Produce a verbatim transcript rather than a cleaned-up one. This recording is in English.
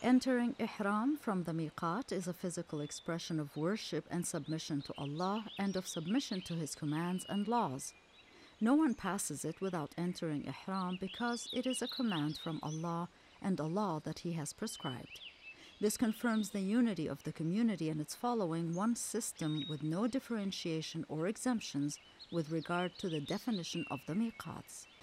Entering ihram from the miqat is a physical expression of worship and submission to Allah and of submission to His commands and laws. No one passes it without entering ihram because it is a command from Allah and a law that He has prescribed. This confirms the unity of the community and its following one system with no differentiation or exemptions with regard to the definition of the miqats.